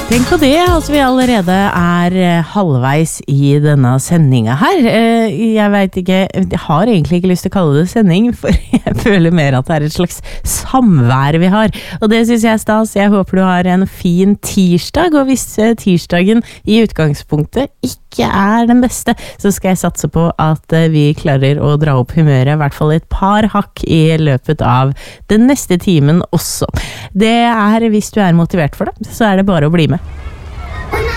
Tenk på det, altså vi allerede halvveis i denne sendingen her. Jeg vet ikke, jeg har egentlig ikke lyst til å kalle det sending, for jeg føler mer at det et slags samvær vi har. Og det synes jeg stas. Jeg håper du har en fin tirsdag, og hvis tirsdagen i utgangspunktet ikke den beste, så skal jeg satse på at vi klarer å dra opp humøret, I hvert fall et par hakk I løpet av den neste timen også. Det hvis du motivert for det, så det bare å bli med.